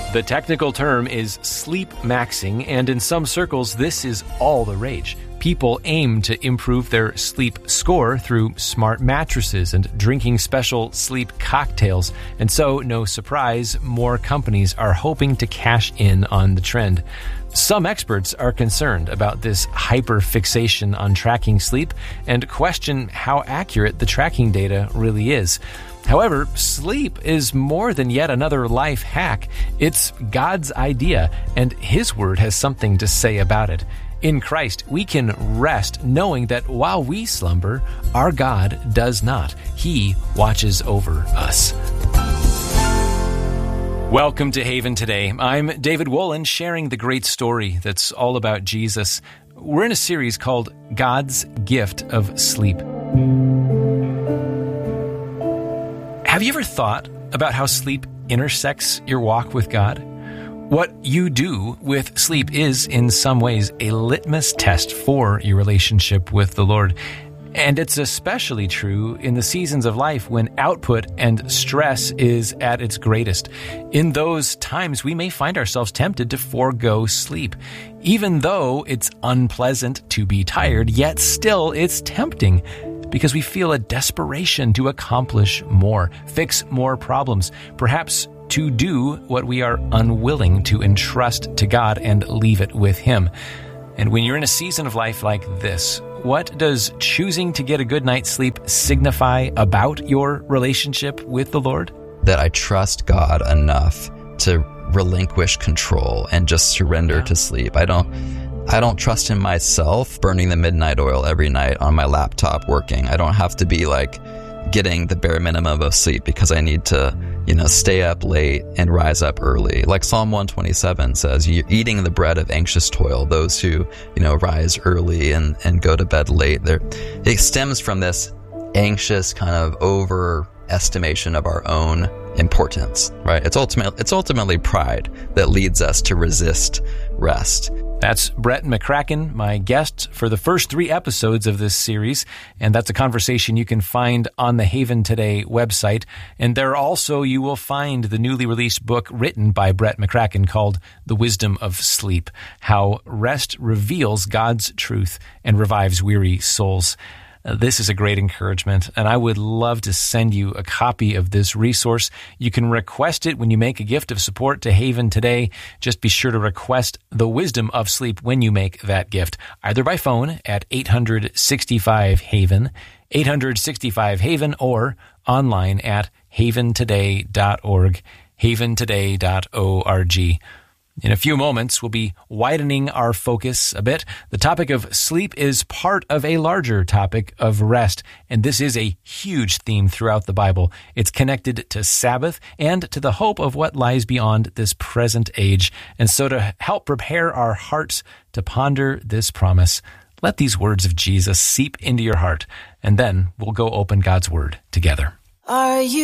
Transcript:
The technical term is sleep maxing, and in some circles, this is all the rage. People aim to improve their sleep score through smart mattresses and drinking special sleep cocktails. And so, no surprise, more companies are hoping to cash in on the trend. Some experts are concerned about this hyper-fixation on tracking sleep and question how accurate the tracking data really is. However, sleep is more than yet another life hack. It's God's idea, and His Word has something to say about it. In Christ, we can rest knowing that while we slumber, our God does not. He watches over us. Welcome to Haven Today. I'm David Wolin, sharing the great story that's all about Jesus. We're in a series called God's Gift of Sleep. Have you ever thought about how sleep intersects your walk with God? What you do with sleep is, in some ways, a litmus test for your relationship with the Lord. And it's especially true in the seasons of life when output and stress is at its greatest. In those times, we may find ourselves tempted to forego sleep. Even though it's unpleasant to be tired, yet still it's tempting, because we feel a desperation to accomplish more, fix more problems, perhaps to do what we are unwilling to entrust to God and leave it with Him. And when you're in a season of life like this, what does choosing to get a good night's sleep signify about your relationship with the Lord? That I trust God enough to relinquish control and just surrender to sleep. I don't trust in myself burning the midnight oil every night on my laptop working. I don't have to be like getting the bare minimum of sleep because I need to, stay up late and rise up early. Like Psalm 127 says, you're eating the bread of anxious toil, those who, rise early and go to bed late. It stems from this anxious kind of overestimation of our own importance, right? It's ultimately pride that leads us to resist rest. That's Brett McCracken, my guest for the first 3 episodes of this series, and that's a conversation you can find on the Haven Today website. And there also you will find the newly released book written by Brett McCracken called The Wisdom of Sleep, How Rest Reveals God's Truth and Revives Weary Souls. This is a great encouragement, and I would love to send you a copy of this resource. You can request it when you make a gift of support to Haven Today. Just be sure to request The Wisdom of Sleep when you make that gift, either by phone at 865-HAVEN, 865-HAVEN, or online at haventoday.org, haventoday.org. In a few moments, we'll be widening our focus a bit. The topic of sleep is part of a larger topic of rest, and this is a huge theme throughout the Bible. It's connected to Sabbath and to the hope of what lies beyond this present age. And so to help prepare our hearts to ponder this promise, let these words of Jesus seep into your heart, and then we'll go open God's Word together. Are you